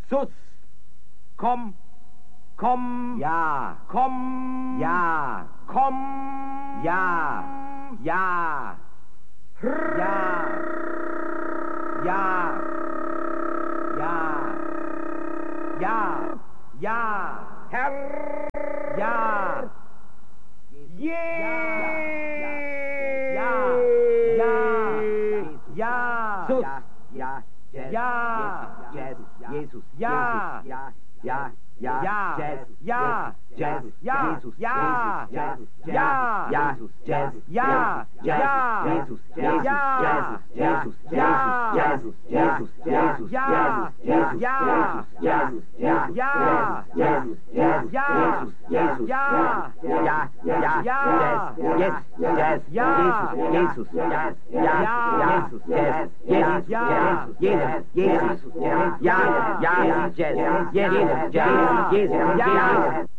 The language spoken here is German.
Sus. Komm. Komm. Ja. Komm. Ja. Komm. Ja. Ja. Ja. Ja. Ja. Ja. Ja. Herr. Ja. Je. Ja. Ja. Ja. Sus. Ja. Ja. Jesus. Ja. Ja. Ja. Ja. Ja. Jazz. Ja. Jazz. Ja. Jesus. Ja. Jesus. Ja. Jesus. Jazz. Ja. Ja. Jesus. Ja. Jesus. Ja. Jesus. Jesus. Jesus. Ja. Jesus. Ja. Jesus. Ja. Jesus. Jesus. Ja. Jesus. Ja. Ja. Ja. Ja. Yes. Jazz. Ja. Jesus. Jazz. Ja. Jesus. Jazz. Jesus. Ja. Jesus. Jesus. Ja. Ja. Jazz. Jesus. Jazz. Ja. Jesus. Ja.